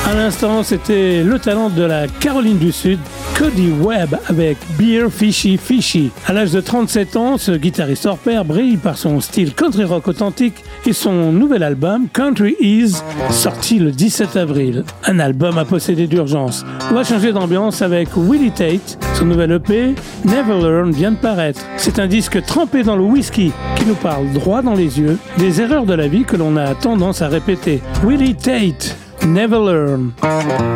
À l'instant, c'était le talent de la Caroline du Sud, Cody Webb avec Beer Fishy Fishy. À l'âge de 37 ans, ce guitariste hors pair brille par son style country rock authentique et son nouvel album Country Is, sorti le 17 avril. Un album à posséder d'urgence. On va changer d'ambiance avec Willie Tate. Son nouvel EP, Never Learn, vient de paraître. C'est un disque trempé dans le whisky qui nous parle droit dans les yeux des erreurs de la vie que l'on a tendance à répéter. Willie Tate, Never Learn.